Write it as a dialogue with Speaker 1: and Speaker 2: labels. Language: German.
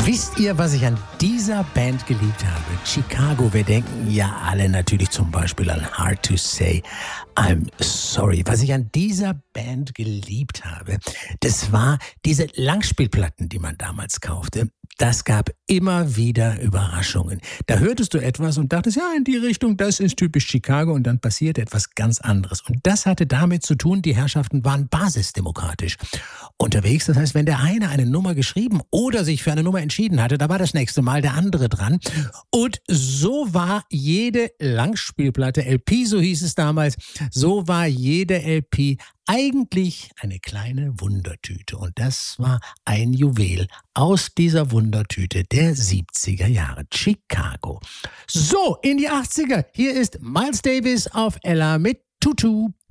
Speaker 1: Wisst ihr, was ich an dieser Band geliebt habe? Chicago. Wir denken ja alle natürlich zum Beispiel an Hard to Say I'm Sorry. Was ich an dieser Band geliebt habe, das war diese Langspielplatten, die man damals kaufte. Das gab immer wieder Überraschungen. Da hörtest du etwas und dachtest, ja, in die Richtung, das ist typisch Chicago, und dann passierte etwas ganz anderes. Und das hatte damit zu tun, die Herrschaften waren basisdemokratisch unterwegs. Das heißt, wenn der eine Nummer geschrieben oder sich für eine Nummer entschieden hatte, da war das nächste Mal der andere dran. Und so war jede Langspielplatte, LP, so hieß es damals, so war jede LP eigentlich eine kleine Wundertüte. Und das war ein Juwel aus dieser Wundertüte der 70er Jahre. Chicago. So, in die 80er. Hier ist Miles Davis auf Ella mit Tutu.